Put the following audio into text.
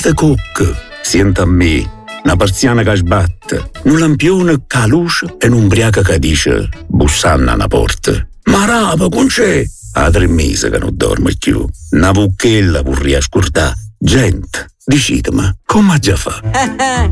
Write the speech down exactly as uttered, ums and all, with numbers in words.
de coc. Senta a me, una persiana che sbatte, un lampione che ha luce e un'ubriaca che dice bussando alla porta. Ma rapa, con c'è? A tre mesi che non dormo più. Una vucchella vorrei scordare. Gente, decidimi, come già fa?